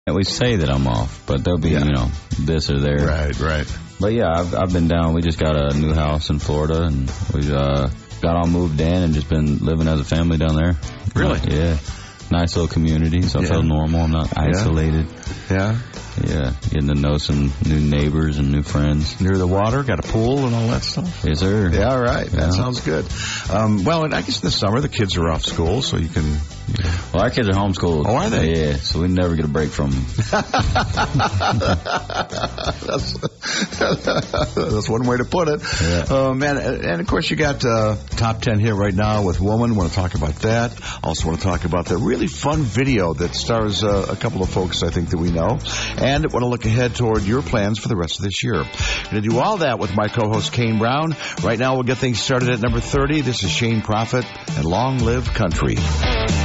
We say that I'm off, but there'll be, this or there. Right. But yeah, I've been down. We just got a new house in Florida, and we got all moved in and just been living as a family down there. Really? Yeah. Nice little community, so I feel normal. I'm not isolated. Yeah. Yeah, getting to know some new neighbors and new friends. Near the water, got a pool and all that stuff? Yes, sir. Yeah, all right. That sounds good. Well, and I guess in the summer the kids are off school, so you can... Well, our kids are homeschooled. Oh, are they? Yeah, so we never get a break from them. That's one way to put it. Yeah. And of course you got Top 10 here right now with Woman. Want to talk about that. Also want to talk about the really fun video that stars a couple of folks I think that we know. And want to look ahead toward your plans for the rest of this year. Going to do all that with my co-host Kane Brown. Right now we'll get things started at number 30. This is Shane Prophet and Long Live Country.